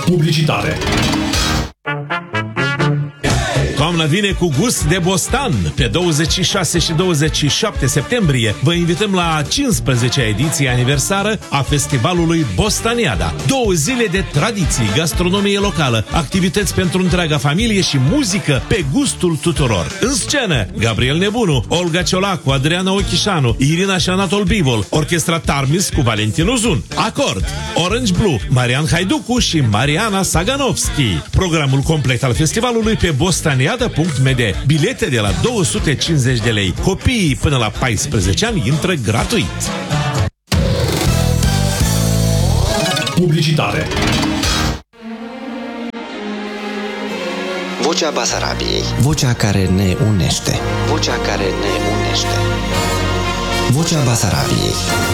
Publicitate. Toamna vine cu gust de bostan. Pe 26 și 27 septembrie vă invităm la 15-a ediție aniversară a festivalului Bostaniada. 2 zile de tradiții, gastronomie locală, activități pentru întreaga familie și muzică pe gustul tuturor. În scenă, Gabriel Nebunu, Olga Ciolacu, Adriana Ochișanu, Irina și Anatol Bivol, Orchestra Tarmis cu Valentin Uzun, Acord, Orange Blue, Marian Haiducu și Mariana Saganovski. Programul complet al festivalului pe bostaniada.md. Bilete de la 250 de lei. Copiii până la 14 ani intră gratuit. Publicitate. Vocea Basarabiei. Vocea care ne unește. Vocea care ne unește. Vocea Basarabiei.